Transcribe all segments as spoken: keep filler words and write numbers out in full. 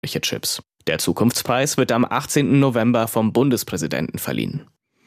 solche Chips. Der Zukunftspreis wird am achtzehnten November vom Bundespräsidenten verliehen.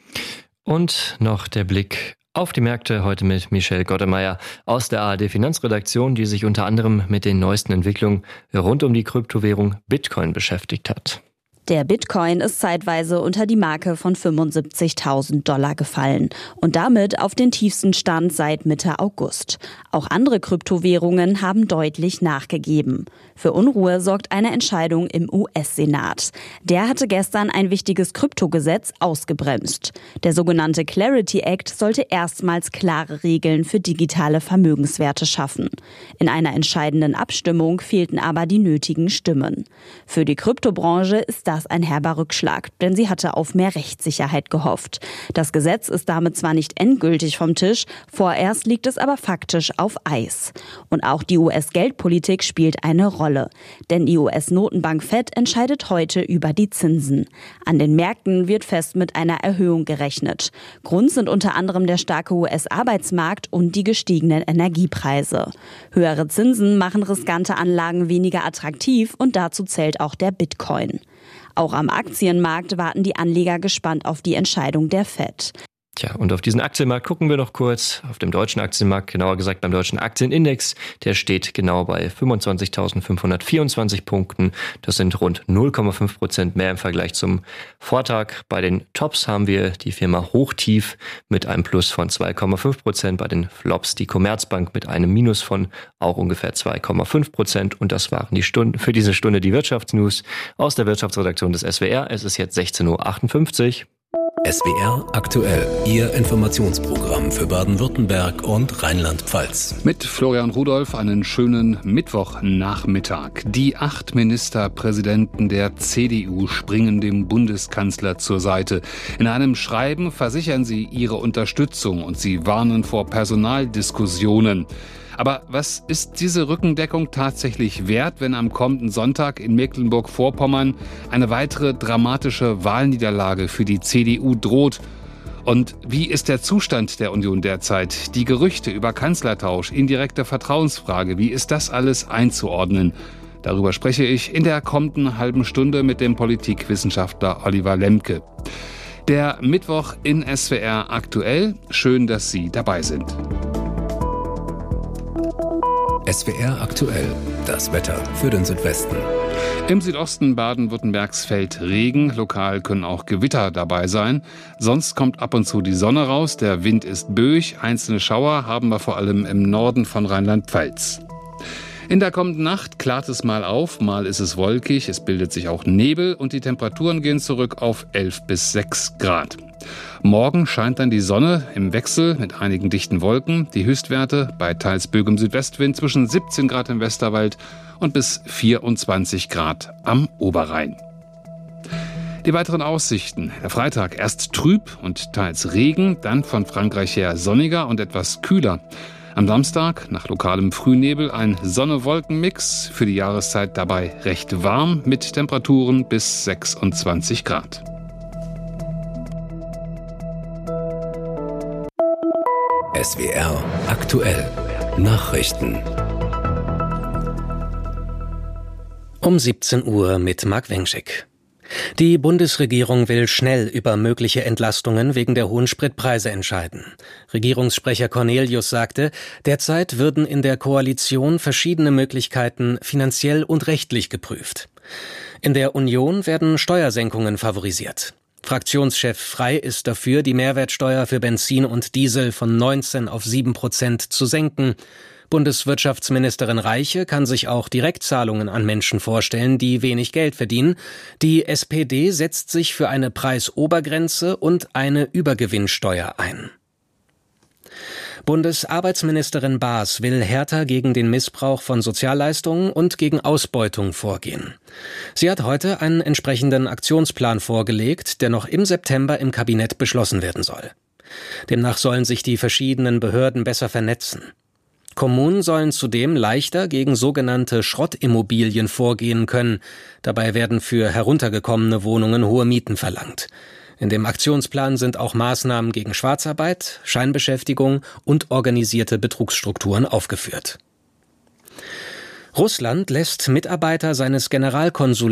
Und noch der Blick auf die Märkte heute mit Michelle Gottemeyer aus der A R D Finanzredaktion, die sich unter anderem mit den neuesten Entwicklungen rund um die Kryptowährung Bitcoin beschäftigt hat. Der Bitcoin ist zeitweise unter die Marke von fünfundsiebzigtausend Dollar gefallen und damit auf den tiefsten Stand seit Mitte August. Auch andere Kryptowährungen haben deutlich nachgegeben. Für Unruhe sorgt eine Entscheidung im U S-Senat. Der hatte gestern ein wichtiges Kryptogesetz ausgebremst. Der sogenannte Clarity Act sollte erstmals klare Regeln für digitale Vermögenswerte schaffen. In einer entscheidenden Abstimmung fehlten aber die nötigen Stimmen. Für die Kryptobranche ist das ein herber Rückschlag, denn sie hatte auf mehr Rechtssicherheit gehofft. Das Gesetz ist damit zwar nicht endgültig vom Tisch, vorerst liegt es aber faktisch auf Eis. Und auch die U S-Geldpolitik spielt eine Rolle. Denn die U S-Notenbank Fed entscheidet heute über die Zinsen. An den Märkten wird fest mit einer Erhöhung gerechnet. Grund sind unter anderem der starke U S-Arbeitsmarkt und die gestiegenen Energiepreise. Höhere Zinsen machen riskante Anlagen weniger attraktiv und dazu zählt auch der Bitcoin. Auch am Aktienmarkt warten die Anleger gespannt auf die Entscheidung der Fed. Tja, und auf diesen Aktienmarkt gucken wir noch kurz. Auf dem deutschen Aktienmarkt, genauer gesagt beim deutschen Aktienindex, der steht genau bei fünfundzwanzigtausendfünfhundertvierundzwanzig Punkten. Das sind rund null Komma fünf Prozent mehr im Vergleich zum Vortag. Bei den Tops haben wir die Firma Hochtief mit einem Plus von zwei Komma fünf Prozent. Bei den Flops die Commerzbank mit einem Minus von auch ungefähr zwei Komma fünf Prozent. Und das waren die Stunden für diese Stunde die Wirtschaftsnews aus der Wirtschaftsredaktion des S W R. Es ist jetzt sechzehn Uhr achtundfünfzig. S W R aktuell, Ihr Informationsprogramm für Baden-Württemberg und Rheinland-Pfalz. Mit Florian Rudolph einen schönen Mittwochnachmittag. Die acht Ministerpräsidenten der C D U springen dem Bundeskanzler zur Seite. In einem Schreiben versichern sie ihre Unterstützung und sie warnen vor Personaldiskussionen. Aber was ist diese Rückendeckung tatsächlich wert, wenn am kommenden Sonntag in Mecklenburg-Vorpommern eine weitere dramatische Wahlniederlage für die C D U droht? Und wie ist der Zustand der Union derzeit? Die Gerüchte über Kanzlertausch, indirekte Vertrauensfrage, wie ist das alles einzuordnen? Darüber spreche ich in der kommenden halben Stunde mit dem Politikwissenschaftler Oliver Lemke. Der Mittwoch in S W R aktuell. Schön, dass Sie dabei sind. S W R aktuell, das Wetter für den Südwesten. Im Südosten Baden-Württembergs fällt Regen, lokal können auch Gewitter dabei sein. Sonst kommt ab und zu die Sonne raus, der Wind ist böig, einzelne Schauer haben wir vor allem im Norden von Rheinland-Pfalz. In der kommenden Nacht klart es mal auf, mal ist es wolkig, es bildet sich auch Nebel und die Temperaturen gehen zurück auf elf bis sechs Grad. Morgen scheint dann die Sonne im Wechsel mit einigen dichten Wolken. Die Höchstwerte bei teils böigem Südwestwind zwischen siebzehn Grad im Westerwald und bis vierundzwanzig Grad am Oberrhein. Die weiteren Aussichten. Der Freitag erst trüb und teils Regen, dann von Frankreich her sonniger und etwas kühler. Am Samstag nach lokalem Frühnebel ein Sonne-Wolken-Mix, für die Jahreszeit dabei recht warm mit Temperaturen bis sechsundzwanzig Grad. S W R aktuell, Nachrichten. Um siebzehn Uhr mit Marc Wengschik. Die Bundesregierung will schnell über mögliche Entlastungen wegen der hohen Spritpreise entscheiden. Regierungssprecher Cornelius sagte, derzeit würden in der Koalition verschiedene Möglichkeiten finanziell und rechtlich geprüft. In der Union werden Steuersenkungen favorisiert. Fraktionschef Frey ist dafür, die Mehrwertsteuer für Benzin und Diesel von neunzehn auf sieben Prozent zu senken. Bundeswirtschaftsministerin Reiche kann sich auch Direktzahlungen an Menschen vorstellen, die wenig Geld verdienen. Die S P D setzt sich für eine Preisobergrenze und eine Übergewinnsteuer ein. Bundesarbeitsministerin Baas will härter gegen den Missbrauch von Sozialleistungen und gegen Ausbeutung vorgehen. Sie hat heute einen entsprechenden Aktionsplan vorgelegt, der noch im September im Kabinett beschlossen werden soll. Demnach sollen sich die verschiedenen Behörden besser vernetzen. Kommunen sollen zudem leichter gegen sogenannte Schrottimmobilien vorgehen können. Dabei werden für heruntergekommene Wohnungen hohe Mieten verlangt. In dem Aktionsplan sind auch Maßnahmen gegen Schwarzarbeit, Scheinbeschäftigung und organisierte Betrugsstrukturen aufgeführt. Russland lässt Mitarbeiter seines Generalkonsulats